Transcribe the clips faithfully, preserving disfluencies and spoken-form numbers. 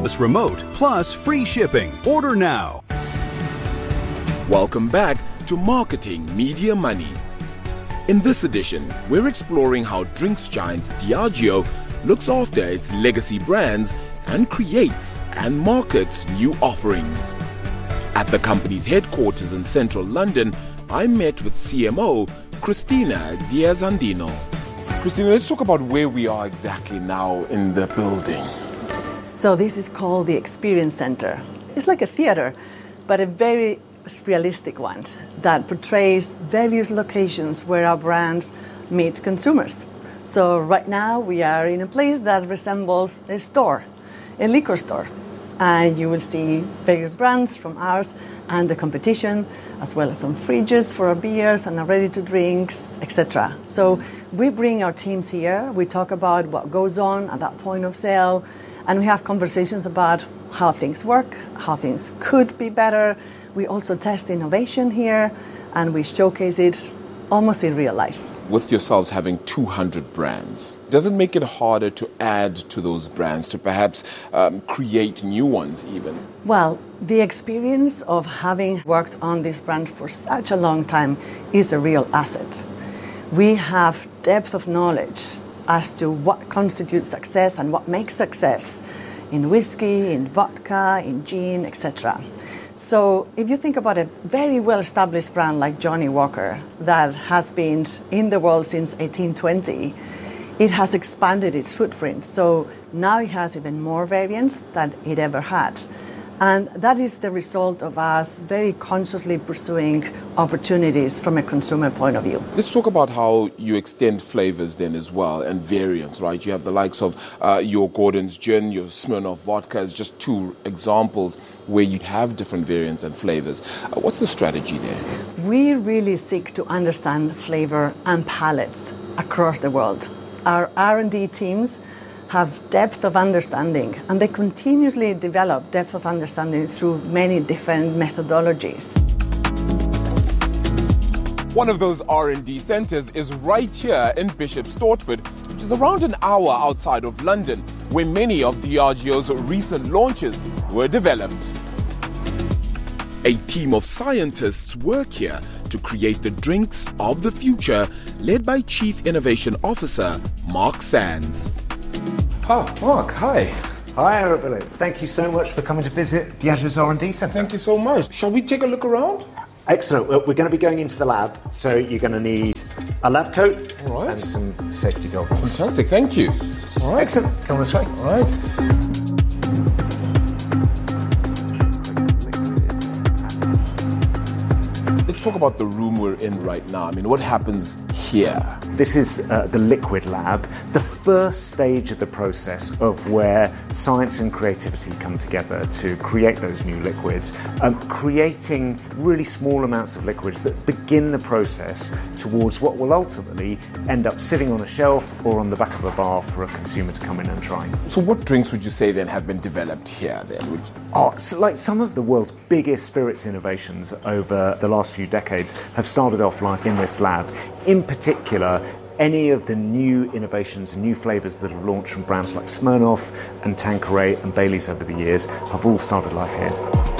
wireless remote, plus free shipping. Order now. Welcome back to Marketing Media Money. In this edition, we're exploring how drinks giant Diageo looks after its legacy brands and creates and markets new offerings. At the company's headquarters in central London, I met with C M O Cristina Diaz-Andino. Cristina, let's talk about where we are exactly now in the building. So this is called the Experience Center. It's like a theater, but a very realistic one that portrays various locations where our brands meet consumers. So right now we are in a place that resembles a store, a liquor store. And you will see various brands from ours and the competition, as well as some fridges for our beers and our ready-to-drinks, et cetera. So we bring our teams here, we talk about what goes on at that point of sale, and we have conversations about how things work, how things could be better. We also test innovation here, and we showcase it almost in real life. With yourselves having two hundred brands, does it make it harder to add to those brands, to perhaps um, create new ones even? Well, the experience of having worked on this brand for such a long time is a real asset. We have depth of knowledge as to what constitutes success and what makes success in whiskey, in vodka, in gin, et cetera. So if you think about a very well-established brand like Johnnie Walker that has been in the world since eighteen twenty, it has expanded its footprint. So now it has even more variants than it ever had. And that is the result of us very consciously pursuing opportunities from a consumer point of view. Let's talk about how you extend flavors then as well and variants, right? You have the likes of uh, your Gordon's Gin, your Smirnoff Vodka as just two examples where you have different variants and flavors. Uh, what's the strategy there? We really seek to understand flavor and palates across the world. Our R and D teams have depth of understanding, and they continuously develop depth of understanding through many different methodologies. One of those R and D centers is right here in Bishop Stortford, which is around an hour outside of London, where many of Diageo's recent launches were developed. A team of scientists work here to create the drinks of the future, led by Chief Innovation Officer Mark Sands. Oh, Mark, hi. Hi, Arabella. Thank you so much for coming to visit Diageo's R and D Centre. Thank you so much. Shall we take a look around? Excellent. Well, we're going to be going into the lab, so you're going to need a lab coat All right. and some safety goggles. Fantastic, thank you. All right. Excellent. Come this way. All right. Let's talk about the room we're in right now. I mean, what happens here? This is uh, the liquid lab, the first stage of the process of where science and creativity come together to create those new liquids, um, creating really small amounts of liquids that begin the process towards what will ultimately end up sitting on a shelf or on the back of a bar for a consumer to come in and try. So what drinks would you say then have been developed here then? Would you... Oh, so like some of the world's biggest spirits innovations over the last few decades have started off like in this lab. In particular, any of the new innovations and new flavours that have launched from brands like Smirnoff and Tanqueray and Baileys over the years have all started life here.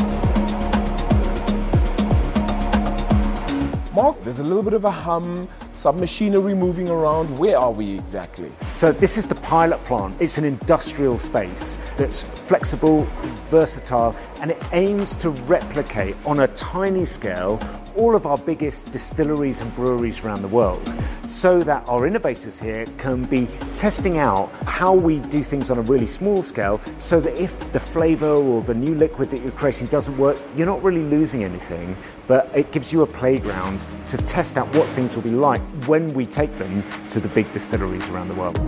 Mark, there's a little bit of a hum, some machinery moving around. Where are we exactly? So this is the pilot plant. It's an industrial space that's flexible, versatile, and it aims to replicate on a tiny scale all of our biggest distilleries and breweries around the world, so that our innovators here can be testing out how we do things on a really small scale, so that if the flavour or the new liquid that you're creating doesn't work, you're not really losing anything, but it gives you a playground to test out what things will be like when we take them to the big distilleries around the world.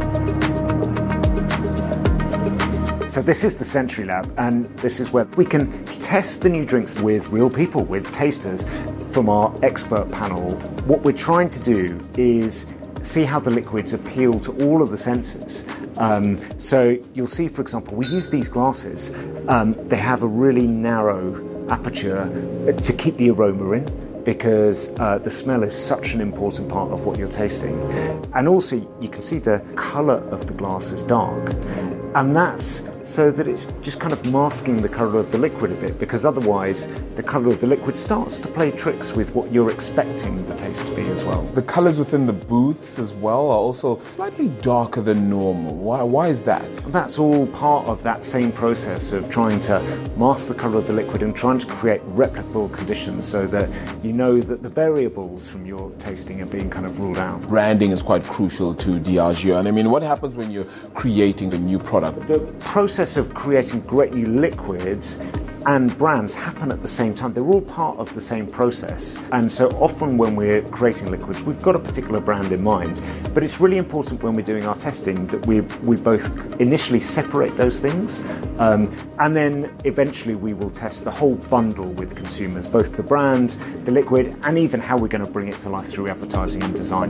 So this is the Century Lab, and this is where we can test the new drinks with real people, with tasters from our expert panel. What we're trying to do is see how the liquids appeal to all of the senses. Um, so you'll see, for example, we use these glasses. Um, they have a really narrow aperture to keep the aroma in, because uh, the smell is such an important part of what you're tasting. And also, you can see the colour of the glass is dark. And that's so that it's just kind of masking the colour of the liquid a bit, because otherwise the colour of the liquid starts to play tricks with what you're expecting the taste to be as well. The colours within the booths as well are also slightly darker than normal. Why, why is that? That's all part of that same process of trying to mask the colour of the liquid and trying to create replicable conditions so that you know that the variables from your tasting are being kind of ruled out. Branding is quite crucial to Diageo. And I mean, what happens when you're creating a new product? The process of creating great new liquids and brands happen at the same time. They're all part of the same process. And so often when we're creating liquids, we've got a particular brand in mind. But it's really important when we're doing our testing that we we both initially separate those things, um, and then eventually we will test the whole bundle with consumers, both the brand, the liquid, and even how we're going to bring it to life through advertising and design.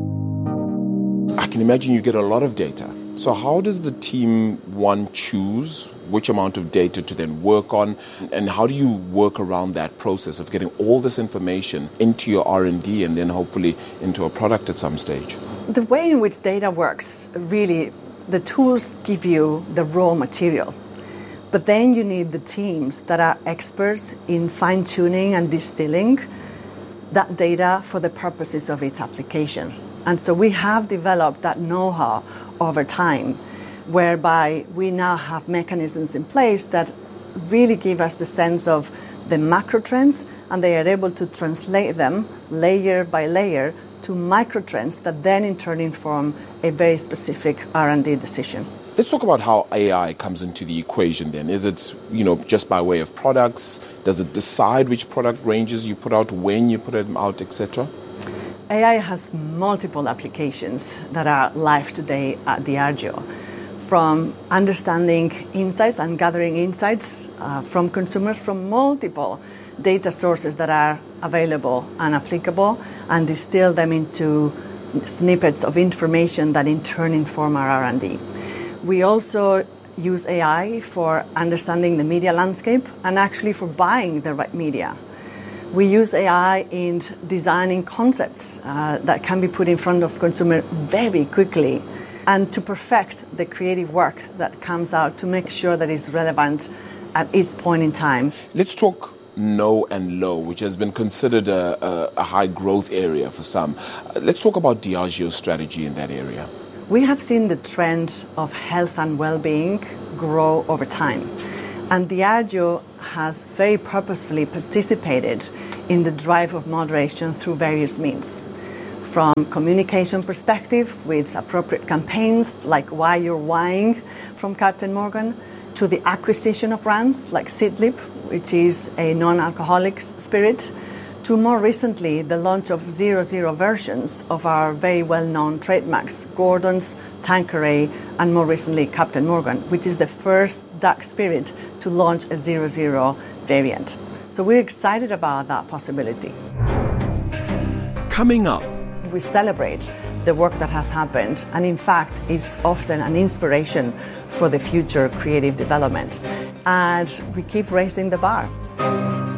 I can imagine you get a lot of data. So how does the team, one, choose which amount of data to then work on, and how do you work around that process of getting all this information into your R and D and then hopefully into a product at some stage? The way in which data works, really, the tools give you the raw material, but then you need the teams that are experts in fine-tuning and distilling that data for the purposes of its application. And so we have developed that know-how over time, whereby we now have mechanisms in place that really give us the sense of the macro trends, and they are able to translate them layer by layer to micro trends that then in turn inform a very specific R and D decision. Let's talk about how A I comes into the equation then. Is it, you know, just by way of products? Does it decide which product ranges you put out, when you put them out, et cetera? A I has multiple applications that are live today at Diageo, from understanding insights and gathering insights uh, from consumers from multiple data sources that are available and applicable, and distill them into snippets of information that in turn inform our R and D. We also use A I for understanding the media landscape and actually for buying the right media. We use A I in designing concepts uh, that can be put in front of consumer very quickly, and to perfect the creative work that comes out to make sure that it's relevant at each point in time. Let's talk no and low, which has been considered a, a, a high growth area for some. Uh, let's talk about Diageo's strategy in that area. We have seen the trend of health and well-being grow over time. And Diageo has very purposefully participated in the drive of moderation through various means. From communication perspective with appropriate campaigns like Why You're Whying from Captain Morgan, to the acquisition of brands like Seedlip, which is a non-alcoholic spirit, to more recently the launch of zero zero versions of our very well-known trademarks, Gordon's, Tanqueray, and more recently Captain Morgan, which is the first dark spirit to launch a zero zero variant. So we're excited about that possibility. Coming up, we celebrate the work that has happened, and in fact is often an inspiration for the future creative development. And we keep raising the bar.